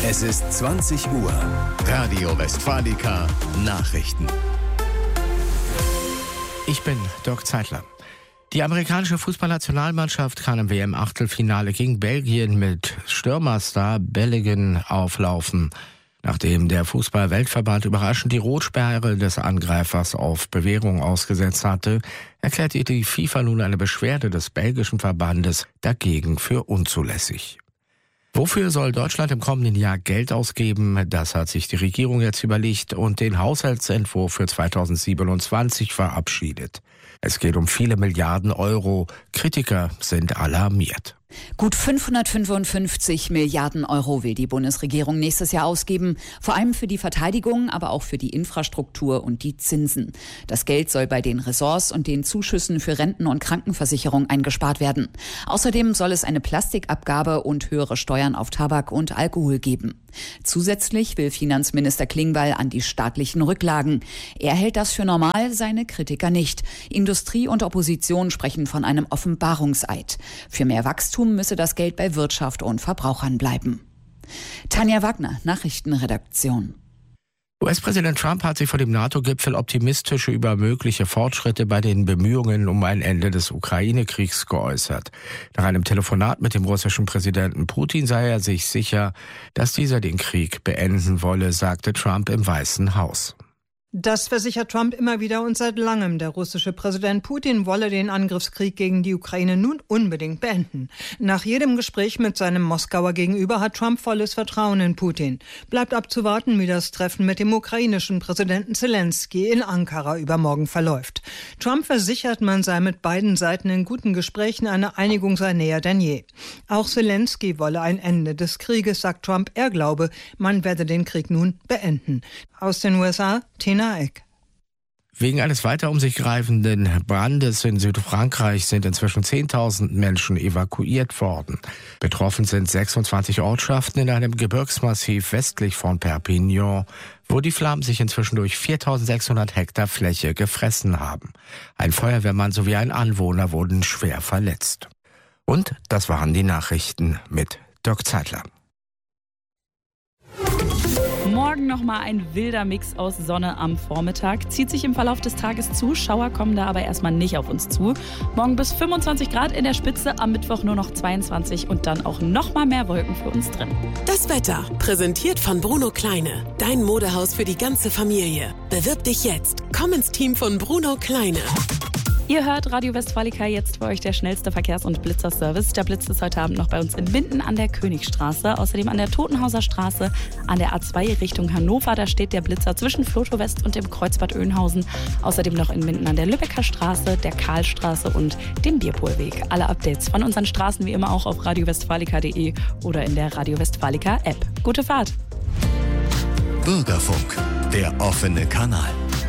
Es ist 20 Uhr. Radio Westfalica Nachrichten. Ich bin Dirk Zeitler. Die amerikanische Fußballnationalmannschaft kann im WM-Achtelfinale gegen Belgien mit Stürmerstar Bellingham auflaufen. Nachdem der Fußball-Weltverband überraschend die Rotsperre des Angreifers auf Bewährung ausgesetzt hatte, erklärte die FIFA nun eine Beschwerde des belgischen Verbandes dagegen für unzulässig. Wofür soll Deutschland im kommenden Jahr Geld ausgeben? Das hat sich die Regierung jetzt überlegt und den Haushaltsentwurf für 2027 verabschiedet. Es geht um viele Milliarden Euro. Kritiker sind alarmiert. Gut 555 Milliarden Euro will die Bundesregierung nächstes Jahr ausgeben, vor allem für die Verteidigung, aber auch für die Infrastruktur und die Zinsen. Das Geld soll bei den Ressorts und den Zuschüssen für Renten- und Krankenversicherung eingespart werden. Außerdem soll es eine Plastikabgabe und höhere Steuern auf Tabak und Alkohol geben. Zusätzlich will Finanzminister Klingbeil an die staatlichen Rücklagen. Er hält das für normal, seine Kritiker nicht. Industrie und Opposition sprechen von einem Offenbarungseid. Für mehr Wachstum müsse das Geld bei Wirtschaft und Verbrauchern bleiben. Tanja Wagner, Nachrichtenredaktion. US-Präsident Trump hat sich vor dem NATO-Gipfel optimistisch über mögliche Fortschritte bei den Bemühungen um ein Ende des Ukraine-Kriegs geäußert. Nach einem Telefonat mit dem russischen Präsidenten Putin sei er sich sicher, dass dieser den Krieg beenden wolle, sagte Trump im Weißen Haus. Das versichert Trump immer wieder und seit langem. Der russische Präsident Putin wolle den Angriffskrieg gegen die Ukraine nun unbedingt beenden. Nach jedem Gespräch mit seinem Moskauer Gegenüber hat Trump volles Vertrauen in Putin. Bleibt abzuwarten, wie das Treffen mit dem ukrainischen Präsidenten Zelensky in Ankara übermorgen verläuft. Trump versichert, man sei mit beiden Seiten in guten Gesprächen, eine Einigung sei näher denn je. Auch Zelensky wolle ein Ende des Krieges, sagt Trump. Er glaube, man werde den Krieg nun beenden. Aus den USA, Tina Eck. Wegen eines weiter um sich greifenden Brandes in Südfrankreich sind inzwischen 10.000 Menschen evakuiert worden. Betroffen sind 26 Ortschaften in einem Gebirgsmassiv westlich von Perpignan, wo die Flammen sich inzwischen durch 4.600 Hektar Fläche gefressen haben. Ein Feuerwehrmann sowie ein Anwohner wurden schwer verletzt. Und das waren die Nachrichten mit Dirk Zeitler. Morgen nochmal ein wilder Mix aus Sonne am Vormittag. Zieht sich im Verlauf des Tages zu. Schauer kommen da aber erstmal nicht auf uns zu. Morgen bis 25 Grad in der Spitze, am Mittwoch nur noch 22 und dann auch nochmal mehr Wolken für uns drin. Das Wetter, präsentiert von Bruno Kleine. Dein Modehaus für die ganze Familie. Bewirb dich jetzt. Komm ins Team von Bruno Kleine. Ihr hört Radio Westfalica, jetzt für euch der schnellste Verkehrs- und Blitzerservice. Der Blitz ist heute Abend noch bei uns in Minden an der Königstraße, außerdem an der Totenhauser Straße, an der A2 Richtung Hannover. Da steht der Blitzer zwischen Flotow West und dem Kreuzbad Oeynhausen. Außerdem noch in Minden an der Lübecker Straße, der Karlstraße und dem Bierpohlweg. Alle Updates von unseren Straßen wie immer auch auf radiowestfalica.de oder in der Radio Westfalica App. Gute Fahrt! Bürgerfunk, der offene Kanal.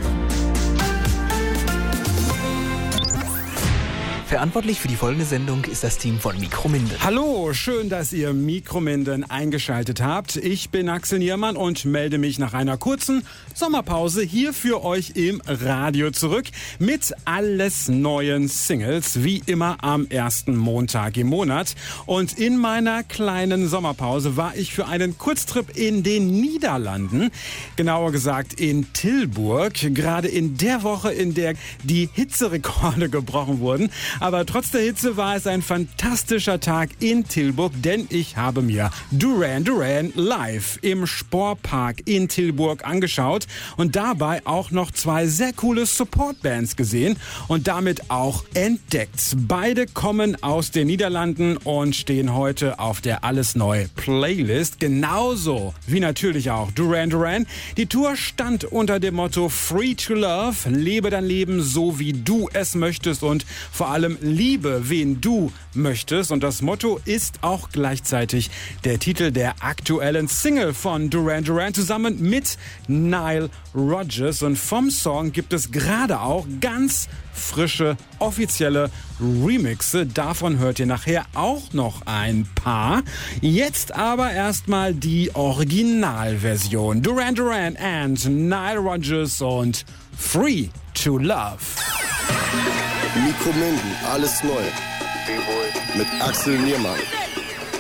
Verantwortlich für die folgende Sendung ist das Team von Mikrominden. Hallo, schön, dass ihr Mikrominden eingeschaltet habt. Ich bin Axel Niermann und melde mich nach einer kurzen Sommerpause hier für euch im Radio zurück mit alles neuen Singles, wie immer am ersten Montag im Monat. Und in meiner kleinen Sommerpause war ich für einen Kurztrip in den Niederlanden, genauer gesagt in Tilburg, gerade in der Woche, in der die Hitzerekorde gebrochen wurden. Aber trotz der Hitze war es ein fantastischer Tag in Tilburg, denn ich habe mir Duran Duran live im Sportpark in Tilburg angeschaut und dabei auch noch 2 sehr coole Supportbands gesehen und damit auch entdeckt. Beide kommen aus den Niederlanden und stehen heute auf der Alles Neu Playlist, genauso wie natürlich auch Duran Duran. Die Tour stand unter dem Motto Free to Love, lebe dein Leben so wie du es möchtest und vor allem liebe, wen du möchtest. Und das Motto ist auch gleichzeitig der Titel der aktuellen Single von Duran Duran zusammen mit Nile Rodgers. Und vom Song gibt es gerade auch ganz frische, offizielle Remixe. Davon hört ihr nachher auch noch ein paar. Jetzt aber erstmal die Originalversion. Duran Duran and Nile Rodgers und Free to Love. Mikrominden, alles neu. Mit Axel Niermann.